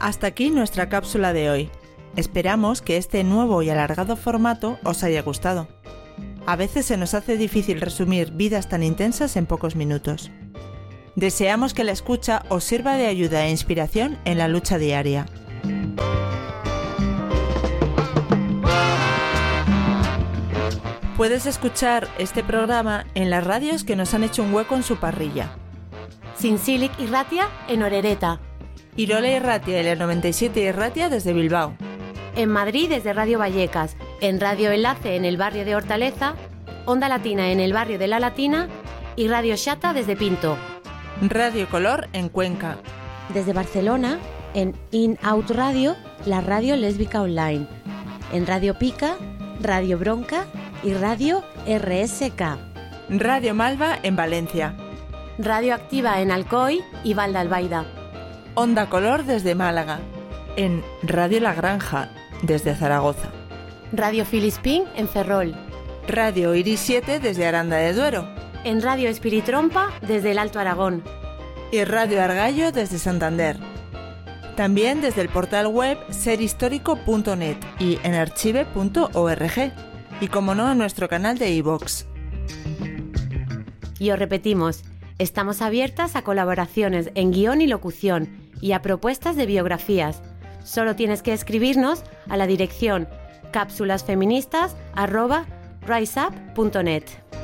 Hasta aquí nuestra cápsula de hoy. Esperamos que este nuevo y alargado formato os haya gustado. A veces se nos hace difícil resumir vidas tan intensas en pocos minutos. Deseamos que la escucha os sirva de ayuda e inspiración en la lucha diaria. Puedes escuchar este programa en las radios que nos han hecho un hueco en su parrilla. Zintzilik Irratia en Orereta. Irola Irratia y la 97 Irratia desde Bilbao. En Madrid desde Radio Vallecas, en Radio Enlace en el barrio de Hortaleza, Onda Latina en el barrio de La Latina y Radio Xata desde Pinto. Radio Color en Cuenca. Desde Barcelona, en In Out Radio, la radio lésbica online. En Radio Pica, Radio Bronca y Radio RSK. Radio Malva en Valencia. Radio Activa en Alcoy y Valdealbaida. Onda Color desde Málaga. En Radio La Granja desde Zaragoza. Radio Filispín en Ferrol. Radio Iris 7 desde Aranda de Duero. En Radio Espiritrompa desde el Alto Aragón. Y Radio Argallo desde Santander. También desde el portal web serhistórico.net y en archive.org. Y como no, en nuestro canal de iVoox. Y os repetimos, estamos abiertas a colaboraciones en guión y locución y a propuestas de biografías. Solo tienes que escribirnos a la dirección cápsulasfeministas@riseup.net.